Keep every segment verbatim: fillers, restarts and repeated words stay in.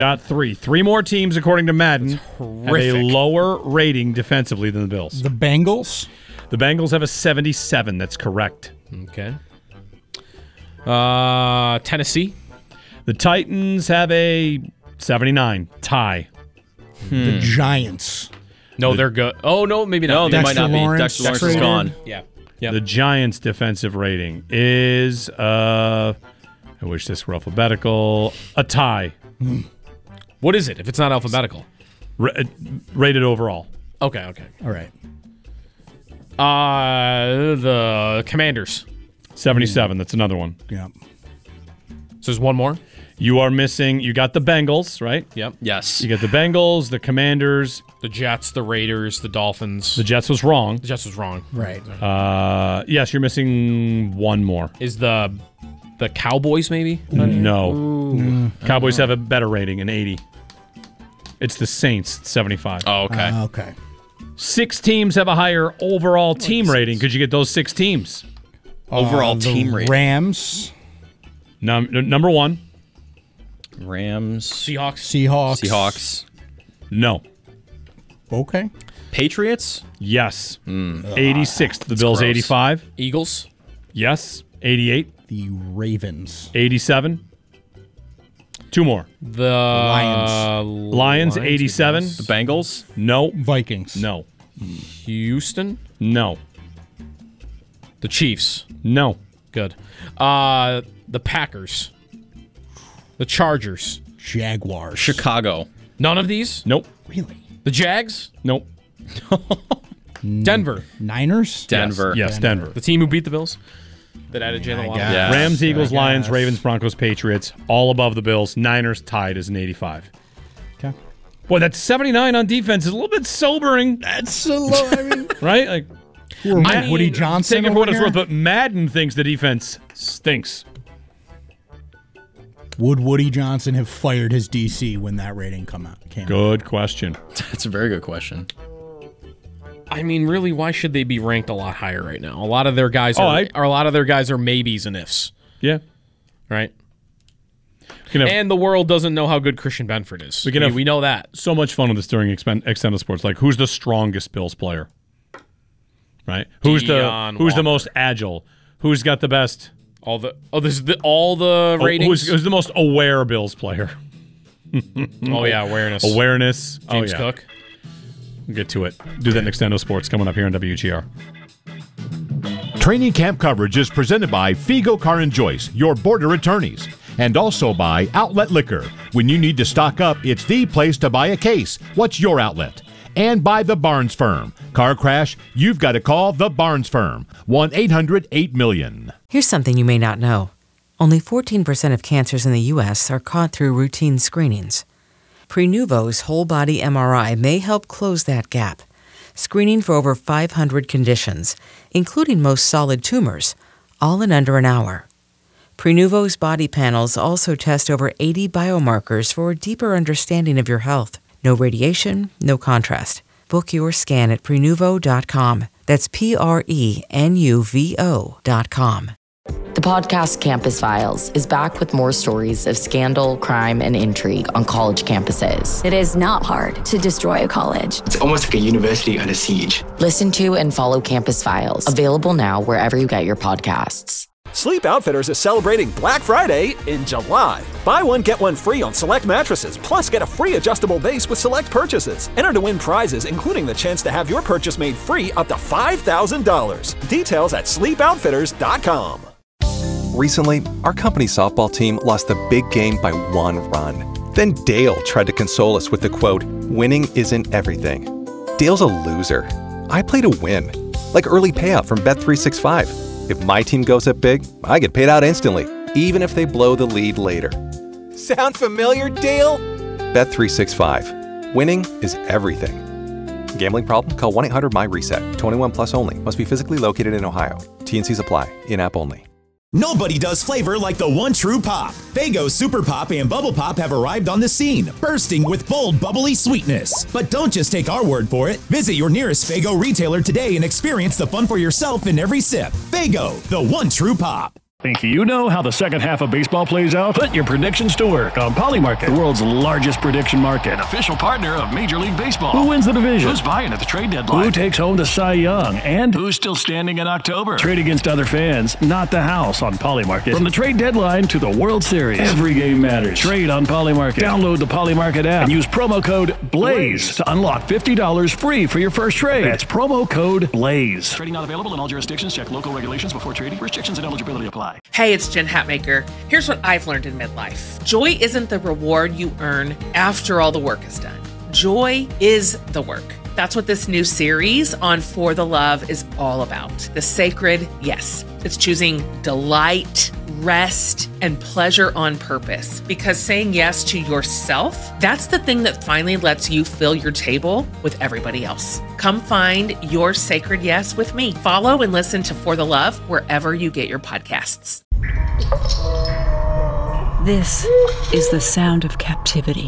Got three. Three more teams, according to Madden, have a lower rating defensively than the Bills. The Bengals? The Bengals have a seventy-seven. That's correct. Okay. Uh, Tennessee? The Titans have a seventy-nine. Tie. Hmm. The Giants. No, they're good. Oh, no, maybe not. No, they Dexter might not Lawrence, be. Dexter Lawrence traded. is gone. Yeah. Yep. The Giants' defensive rating is, uh, I wish this were alphabetical, a tie. What is it if it's not alphabetical? R- rated overall. Okay, okay. All right. Uh, the Commanders. seventy-seven. That's another one. Yeah. So there's one more? You are missing, you got the Bengals, right? Yep. Yes. You got the Bengals, the Commanders. The Jets, the Raiders, the Dolphins. The Jets was wrong. The Jets was wrong. Right. Uh, yes, you're missing one more. Is the the Cowboys maybe? No. Mm. Cowboys have a better rating, an eighty. It's the Saints, seventy-five. Oh, okay. Uh, okay. Six teams have a higher overall team rating. Could you get those six teams? Overall Uh, the team rating. Rams, Num- number one, Rams. Seahawks. Seahawks. Seahawks. no. Okay. Patriots. Yes. eighty-sixth. The Bills, gross. eighty-five. Eagles. Yes. eighty-eight. The Ravens. eighty-seven. Two more. The Lions. Lions, eighty-seven. The Bengals. No. Vikings. No. Houston. No. The Chiefs. No. Good. Uh, the Packers. The Chargers. Jaguars. Chicago. None of these. Nope. Really? The Jags. Nope. Denver. Niners? Denver. Yes, Denver. The team who beat the Bills. That added Jalen Waddle. guess. Yeah. Rams, Eagles, I Lions, guess. Ravens, Broncos, Patriots, all above the Bills. Niners tied as an eighty-five. Okay. Boy, that seventy-nine on defense is a little bit sobering, That's a low. I mean, right? Like, who are I mean, Woody Johnson? take it for over what it's here? worth, but Madden thinks the defense stinks. Would Woody Johnson have fired his D C when that rating come out? Came out? Good question. That's a very good question. I mean, really, why should they be ranked a lot higher right now? A lot of their guys Oh, are, I- are a lot of their guys are maybes and ifs, Yeah. right? We can have And the world doesn't know how good Christian Benford is. We can I mean, have- we know that. so much fun with this during expen- extended sports. Like, who's the strongest Bills player? Right? Who's Deion the who's the Walker. most agile? Who's got the best? All the oh, this is the all the Oh, ratings. who's, who's the most aware Bills player? oh yeah, awareness. Awareness. James oh, yeah. Cook. We'll get to it. Do that in Extendo Sports coming up here on W G R. Training camp coverage is presented by Figo Car and Joyce, your border attorneys, and also by Outlet Liquor. When you need to stock up, it's the place to buy a case. What's your outlet? And by the Barnes Firm. Car crash, you've got to call the Barnes Firm. one eight hundred eight million. Here's something you may not know. Only fourteen percent of cancers in the U S are caught through routine screenings. Prenuvo's whole-body M R I may help close that gap, screening for over five hundred conditions, including most solid tumors, all in under an hour. Prenuvo's body panels also test over eighty biomarkers for a deeper understanding of your health. No radiation, no contrast. Book your scan at Prenuvo dot com. That's P R E N U V O dot com. The podcast Campus Files is back with more stories of scandal, crime, and intrigue on college campuses. It is not hard to destroy a college. It's almost like a university under siege. Listen to and follow Campus Files, available now wherever you get your podcasts. Sleep Outfitters is celebrating Black Friday in July. Buy one, get one free on select mattresses, plus get a free adjustable base with select purchases. Enter to win prizes, including the chance to have your purchase made free up to five thousand dollars. Details at sleep outfitters dot com. Recently, our company softball team lost the big game by one run. Then Dale tried to console us with the quote, "Winning isn't everything." Dale's a loser. I play to win. Like early payout from Bet three sixty-five. If my team goes up big, I get paid out instantly, even if they blow the lead later. Sound familiar, Dale? Bet three sixty-five. Winning is everything. Gambling problem? Call one eight hundred M Y reset. twenty-one plus only. Must be physically located in Ohio. T N Cs apply. In-app only. Nobody does flavor like the one true pop. Faygo Super Pop and Bubble Pop have arrived on the scene, bursting with bold, bubbly sweetness. But don't just take our word for it. Visit your nearest Faygo retailer today and experience the fun for yourself in every sip. Faygo, the one true pop. Think you know how the second half of baseball plays out? Put your predictions to work on Polymarket, the world's largest prediction market. An official partner of Major League Baseball. Who wins the division? Who's buying at the trade deadline? Who takes home the Cy Young? And who's still standing in October? Trade against other fans, not the house on Polymarket. From the trade deadline to the World Series, every game matters. Trade on Polymarket. Download the Polymarket app and use promo code BLAZE to unlock fifty dollars free for your first trade. That's promo code BLAZE. Trading not available in all jurisdictions. Check local regulations before trading. Restrictions and eligibility apply. Hey, it's Jen Hatmaker. Here's what I've learned in midlife. Joy isn't the reward you earn after all the work is done. Joy is the work. That's what this new series on For the Love is all about. The sacred yes. It's choosing delight, rest, and pleasure on purpose. Because saying yes to yourself, that's the thing that finally lets you fill your table with everybody else. Come find your sacred yes with me. Follow and listen to For the Love wherever you get your podcasts. This is the sound of captivity.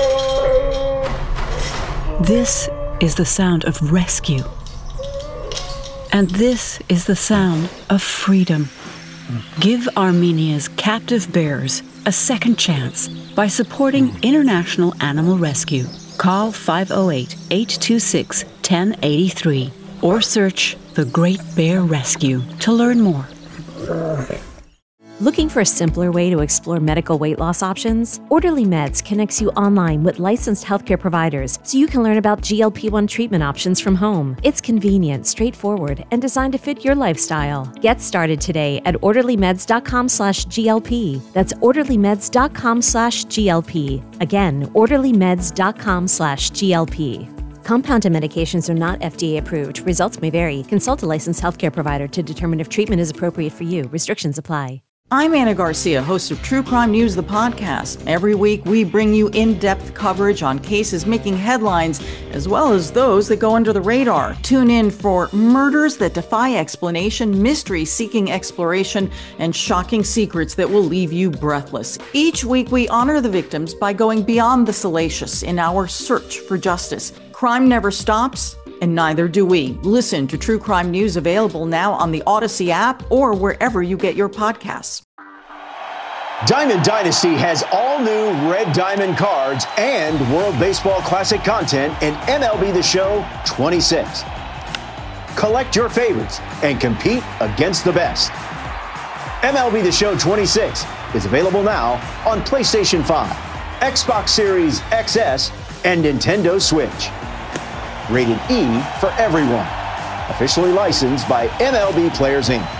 This is the sound of rescue. And this is the sound of freedom. Give Armenia's captive bears a second chance by supporting International Animal Rescue. Call five oh eight, eight two six, one oh eight three or search The Great Bear Rescue to learn more. Looking for a simpler way to explore medical weight loss options? Orderly Meds connects you online with licensed healthcare providers so you can learn about G L P one treatment options from home. It's convenient, straightforward, and designed to fit your lifestyle. Get started today at orderlymeds.com slash GLP. That's orderlymeds.com slash GLP. Again, orderlymeds.com slash GLP. Compounded medications are not F D A approved. Results may vary. Consult a licensed healthcare provider to determine if treatment is appropriate for you. Restrictions apply. I'm Anna Garcia, host of True Crime News, the podcast. Every week, we bring you in-depth coverage on cases making headlines, as well as those that go under the radar. Tune in for murders that defy explanation, mysteries seeking exploration, and shocking secrets that will leave you breathless. Each week, we honor the victims by going beyond the salacious in our search for justice. Crime never stops, and neither do we. Listen to True Crime News, available now on the Odyssey app or wherever you get your podcasts. Diamond Dynasty has all new Red Diamond cards and World Baseball Classic content in M L B The Show twenty-six. Collect your favorites and compete against the best. M L B The Show twenty-six is available now on PlayStation five, Xbox Series X S, and Nintendo Switch. Rated E for everyone. Officially licensed by M L B Players Incorporated.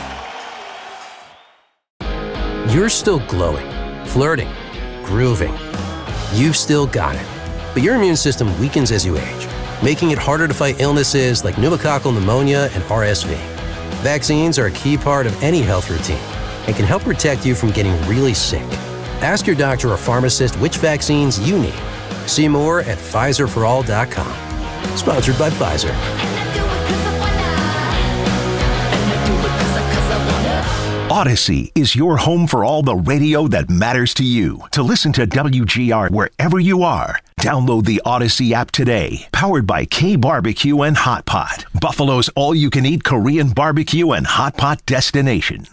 You're still glowing, flirting, grooving. You've still got it. But your immune system weakens as you age, making it harder to fight illnesses like pneumococcal pneumonia and R S V. Vaccines are a key part of any health routine and can help protect you from getting really sick. Ask your doctor or pharmacist which vaccines you need. See more at Pfizer for all dot com. Sponsored by Pfizer. Odyssey is your home for all the radio that matters to you. To listen to W G R wherever you are, download the Odyssey app today. Powered by K Barbecue and Hot Pot, Buffalo's all-you-can-eat Korean barbecue and hot pot destination.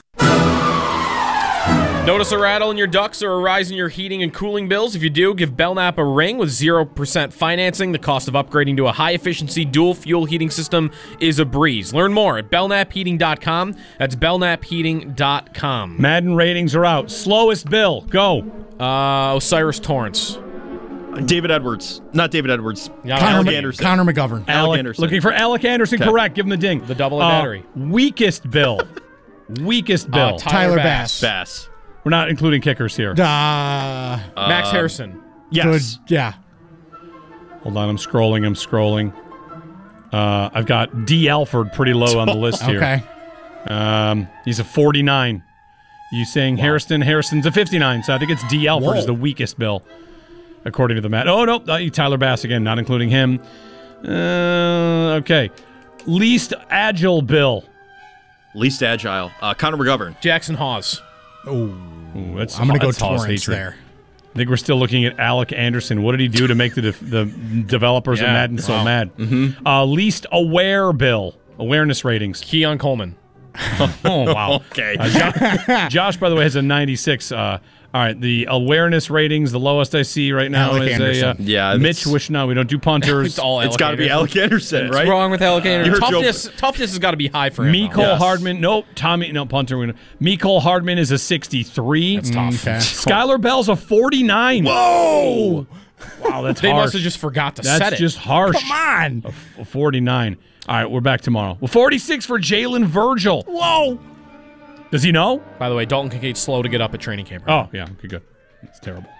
Notice a rattle in your ducts or a rise in your heating and cooling bills? If you do, give Belknap a ring with zero percent financing. The cost of upgrading to a high-efficiency dual-fuel heating system is a breeze. Learn more at belknap heating dot com. That's belknap heating dot com. Madden ratings are out. Slowest bill. Go. Uh, Osiris Torrance. David Edwards. Not David Edwards. Connor, Alec Ma- Anderson. Connor McGovern. Alec, Alec Anderson. Looking for Alec Anderson. Okay. Correct. Give him the ding. The double A uh, battery. Weakest bill. Weakest bill. Uh, Tyler, Tyler Bass. Bass. Bass. We're not including kickers here. Uh, Max Uh, Harrison. Yes. Good. Yeah. Hold on. I'm scrolling. I'm scrolling. Uh, I've got D. Alford pretty low on the list here. Okay. Um, he's a forty-nine. You saying wow. Harrison? Harrison's a fifty-nine, so I think it's D. Alford Whoa. is the weakest bill, according to the mat. Oh, no. Uh, Tyler Bass again, not including him. Uh, okay. Least agile bill. Least agile. Uh, Connor McGovern. Jackson Hawes. Oh, that's I'm going to go that's Hawes Torrance hatred. there. I think we're still looking at Alec Anderson. What did he do to make the de- the developers Yeah. of Madden so Wow. mad? Mm-hmm. Uh, least aware bill. Awareness ratings. Keon Coleman. Oh, wow. Okay. Uh, Jo- Josh, by the way, has a ninety-six. Uh, all right, the awareness ratings, the lowest I see right now Alec is Anderson. a uh, Yeah, Mitch Wish. No, we don't do punters. It's all It's got to be Alec Anderson, right? What's wrong with Alec Anderson? You heard Joe- Toughness, toughness has got to be high for him. Mecole though. Yes. Hardman. Nope. Tommy. No, punter. we- Mecole Hardman is a sixty-three. That's tough. Okay. Skylar Bell's a forty-nine. Whoa! Wow, that's They harsh. must have just forgot to That's set it. just harsh. Come on. A f- a forty-nine. All right, we're back tomorrow. Well, forty-six for Jalen Virgil. Whoa. Does he know? By the way, Dalton Kincaid's slow to get up at training camp. Right Oh, yeah. Okay, good. It's terrible.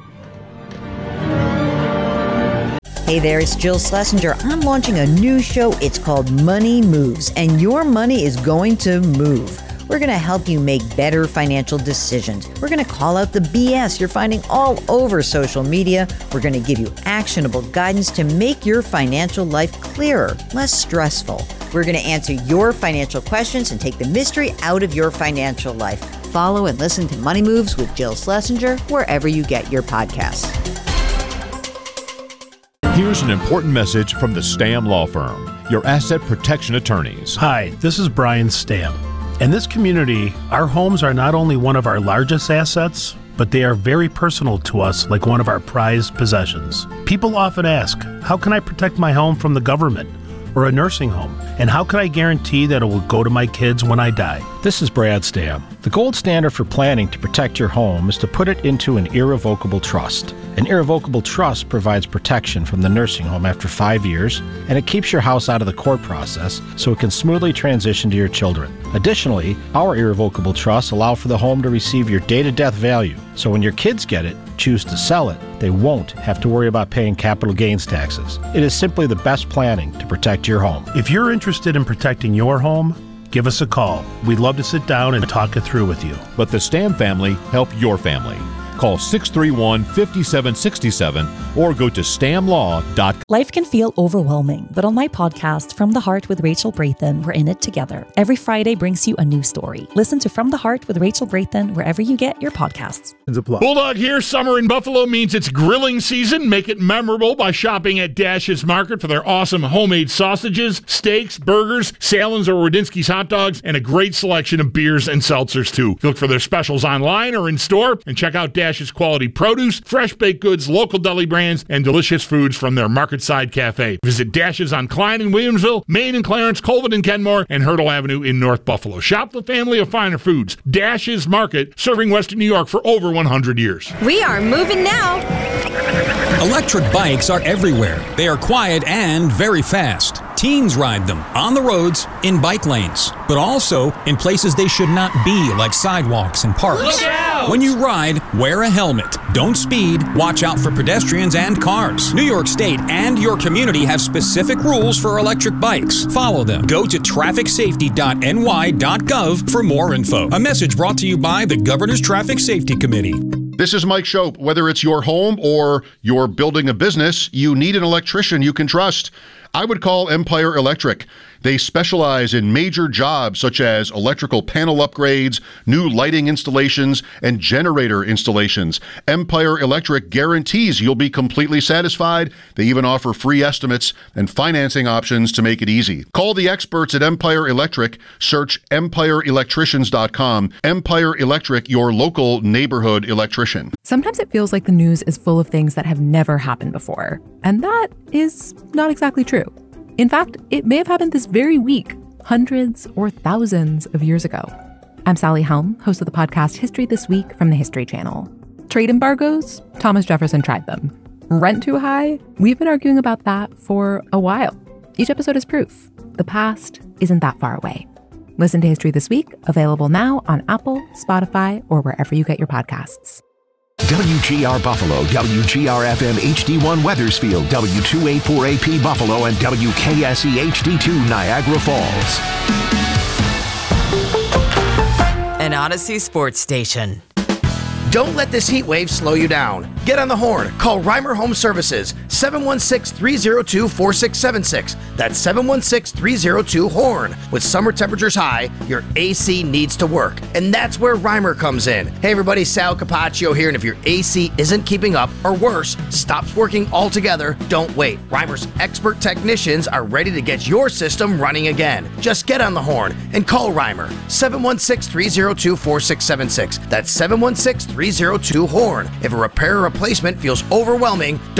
Hey there, it's Jill Schlesinger. I'm launching a new show. It's called Money Moves, and your money is going to move. We're going to help you make better financial decisions. We're going to call out the B S you're finding all over social media. We're going to give you actionable guidance to make your financial life clearer, less stressful. We're going to answer your financial questions and take the mystery out of your financial life. Follow and listen to Money Moves with Jill Schlesinger wherever you get your podcasts. Here's an important message from the Stam Law Firm, your asset protection attorneys. Hi, this is Brian Stam. In this community, our homes are not only one of our largest assets, but they are very personal to us, like one of our prized possessions. People often ask, how can I protect my home from the government or a nursing home? And how can I guarantee that it will go to my kids when I die? This is Brad Stam. The gold standard for planning to protect your home is to put it into an irrevocable trust. An irrevocable trust provides protection from the nursing home after five years, and it keeps your house out of the court process so it can smoothly transition to your children. Additionally, our irrevocable trusts allow for the home to receive your day-to-death value, so when your kids get it, choose to sell it, they won't have to worry about paying capital gains taxes. It is simply the best planning to protect your home. If you're interested in protecting your home, give us a call. We'd love to sit down and talk it through with you. Let the Stam family help your family. Call six three one, five seven six seven or go to stam law dot com. Life can feel overwhelming, but on my podcast, From the Heart with Rachel Brathen, we're in it together. Every Friday brings you a new story. Listen to From the Heart with Rachel Brathen wherever you get your podcasts. Bulldog here. Summer in Buffalo means it's grilling season. Make it memorable by shopping at Dash's Market for their awesome homemade sausages, steaks, burgers, Salins or Radinsky's hot dogs, and a great selection of beers and seltzers, too. Look for their specials online or in store and check out Dash's quality produce, fresh baked goods, local deli brands, and delicious foods from their Marketside Cafe. Visit Dash's on Klein in Williamsville, Maine and Clarence, Colvin and Kenmore, and Hurdle Avenue in North Buffalo. Shop the family of finer foods. Dash's Market, serving Western New York for over one hundred years. We are moving now. Electric bikes are everywhere. They are quiet and very fast. Teens ride them on the roads, in bike lanes, but also in places they should not be, like sidewalks and parks. Look out! When you ride, wear a helmet. Don't speed. Watch out for pedestrians and cars. New York State and your community have specific rules for electric bikes. Follow them. Go to traffic safety dot n y dot gov for more info. A message brought to you by the Governor's Traffic Safety Committee. This is Mike Shope. Whether it's your home or you're building a business, you need an electrician you can trust. I would call Empire Electric. They specialize in major jobs such as electrical panel upgrades, new lighting installations, and generator installations. Empire Electric guarantees you'll be completely satisfied. They even offer free estimates and financing options to make it easy. Call the experts at Empire Electric. Search empire electricians dot com. Empire Electric, your local neighborhood electrician. Sometimes it feels like the news is full of things that have never happened before. And that is not exactly true. In fact, it may have happened this very week, hundreds or thousands of years ago. I'm Sally Helm, host of the podcast History This Week from the History Channel. Trade embargoes? Thomas Jefferson tried them. Rent too high? We've been arguing about that for a while. Each episode is proof. The past isn't that far away. Listen to History This Week, available now on Apple, Spotify, or wherever you get your podcasts. W G R Buffalo, W G R F M H D one Wethersfield, W two eighty-four A P Buffalo, and W K S E H D two Niagara Falls. An Odyssey sports station. Don't let this heat wave slow you down. Get on the horn. Call Reimer Home Services, seven one six, three zero two, four six seven six. That's seven one six, three zero two, HORN. With summer temperatures high, your A C needs to work. And that's where Reimer comes in. Hey everybody, Sal Capaccio here, and if your A C isn't keeping up, or worse, stops working altogether, don't wait. Reimer's expert technicians are ready to get your system running again. Just get on the horn and call Reimer, seven one six, three zero two, four six seven six. That's seven one six, three zero two, HORN. If a repair or replacement feels overwhelming,